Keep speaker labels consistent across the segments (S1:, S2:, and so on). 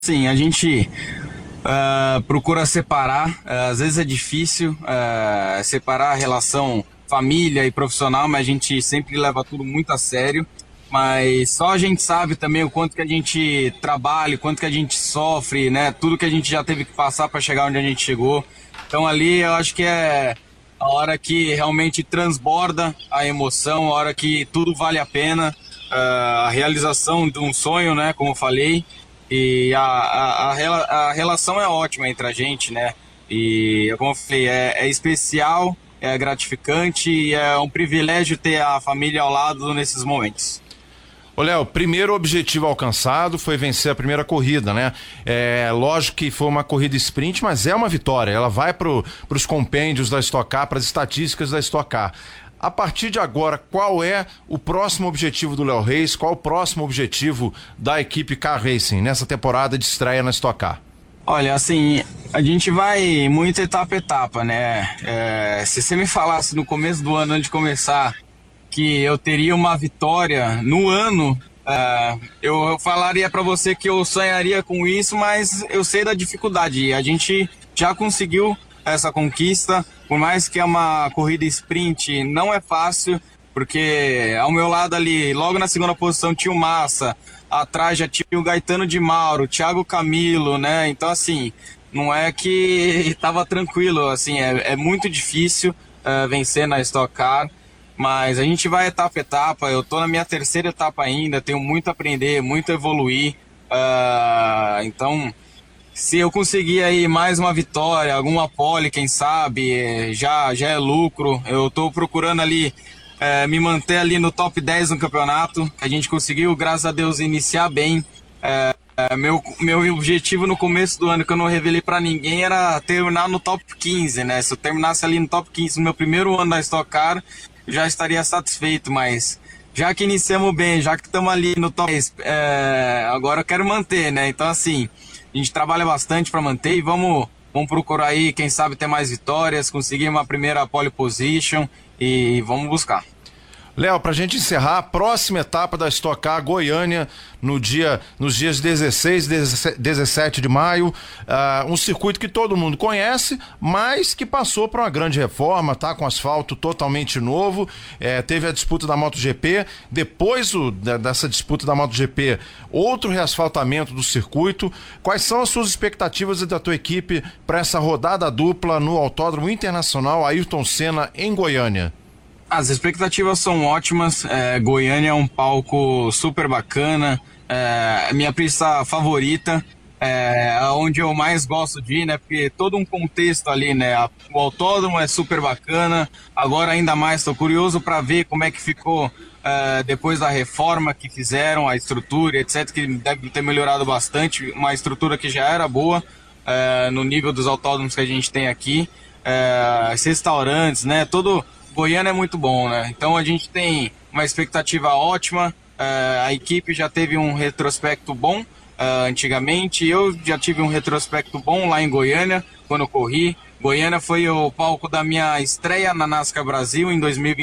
S1: Sim, a gente procura separar, às vezes é difícil separar a relação família e profissional, mas a gente sempre leva tudo muito a sério. Mas só a gente sabe também o quanto que a gente trabalha, o quanto que a gente sofre, né? Tudo que a gente já teve que passar para chegar onde a gente chegou. Então ali eu acho que é a hora que realmente transborda a emoção, a hora que tudo vale a pena, a realização de um sonho, né? Como eu falei. E a relação é ótima entre a gente, né? E, como eu falei, é especial, é gratificante e é um privilégio ter a família ao lado nesses momentos.
S2: Ô Léo, primeiro objetivo alcançado foi vencer a primeira corrida, né? Lógico que foi uma corrida sprint, mas é uma vitória. Ela vai para os compêndios da Stock Car, para as estatísticas da Stock Car. A partir de agora, qual é o próximo objetivo do Léo Reis? Qual o próximo objetivo da equipe Car Racing nessa temporada de estreia na Stock Car?
S1: Olha, assim, a gente vai muito etapa a etapa, né? Se você me falasse no começo do ano, antes de começar, que eu teria uma vitória no ano, eu falaria para você que eu sonharia com isso, mas eu sei da dificuldade. A gente já conseguiu essa conquista, por mais que é uma corrida sprint, não é fácil, porque ao meu lado ali, logo na segunda posição, tinha o Massa, atrás já tinha o Gaetano de Mauro, o Thiago Camilo, né? Então, assim, não é que tava tranquilo, assim, é muito difícil vencer na Stock Car, mas a gente vai etapa a etapa. Eu tô na minha terceira etapa ainda, tenho muito a aprender, muito a evoluir, então se eu conseguir aí mais uma vitória, alguma pole, quem sabe, já é lucro. Eu tô procurando ali me manter ali no top 10 no campeonato. A gente conseguiu, graças a Deus, iniciar bem. Meu objetivo no começo do ano, que eu não revelei para ninguém, era terminar no top 15, né? Se eu terminasse ali no top 15 no meu primeiro ano da Stock Car, eu já estaria satisfeito, mas já que iniciamos bem, já que estamos ali no top 10, agora eu quero manter, né? Então, assim, a gente trabalha bastante para manter e vamos procurar aí, quem sabe, ter mais vitórias, conseguir uma primeira pole position e vamos buscar.
S2: Léo, pra gente encerrar, a próxima etapa da Stock Car Goiânia, nos dias 16 e 17 de maio, um circuito que todo mundo conhece, mas que passou por uma grande reforma, tá com asfalto totalmente novo, teve a disputa da MotoGP, depois dessa disputa da MotoGP, outro reasfaltamento do circuito. Quais são as suas expectativas e da tua equipe para essa rodada dupla no Autódromo Internacional Ayrton Senna em Goiânia?
S1: As expectativas são ótimas, Goiânia é um palco super bacana, minha pista favorita, onde eu mais gosto de ir, né? Porque todo um contexto ali, né? O autódromo é super bacana, agora ainda mais estou curioso para ver como é que ficou depois da reforma que fizeram, a estrutura, etc, que deve ter melhorado bastante, uma estrutura que já era boa no nível dos autódromos que a gente tem aqui, restaurantes, né? Goiânia é muito bom, né? Então a gente tem uma expectativa ótima, a equipe já teve um retrospecto bom antigamente, eu já tive um retrospecto bom lá em Goiânia, quando eu corri. Goiânia foi o palco da minha estreia na NASCAR Brasil em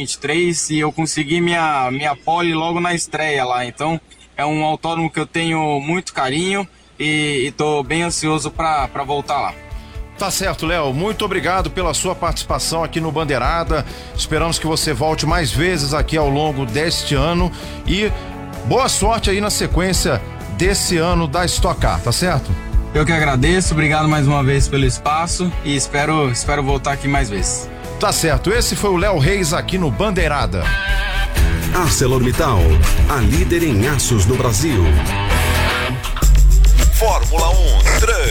S1: 2023 e eu consegui minha pole logo na estreia lá. Então é um autódromo que eu tenho muito carinho e estou bem ansioso para voltar lá.
S2: Tá certo, Léo. Muito obrigado pela sua participação aqui no Bandeirada. Esperamos que você volte mais vezes aqui ao longo deste ano e boa sorte aí na sequência desse ano da Stock Car, tá certo?
S1: Eu que agradeço, obrigado mais uma vez pelo espaço e espero voltar aqui mais vezes.
S2: Tá certo, esse foi o Léo Reis aqui no Bandeirada.
S3: ArcelorMittal, a líder em aços no Brasil. Fórmula 1 Truck.